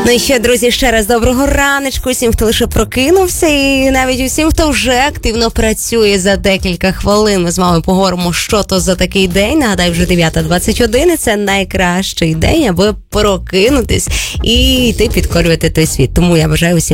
Ну і ще, друзі, ще раз доброго раночку усім, хто лише прокинувся, і навіть усім, хто вже активно працює. За декілька хвилин ми з вами поговоримо, що то за такий день. Нагадаю, вже 9:21, і це найкращий день, аби прокинутись і йти підкорювати той світ. Тому я бажаю усім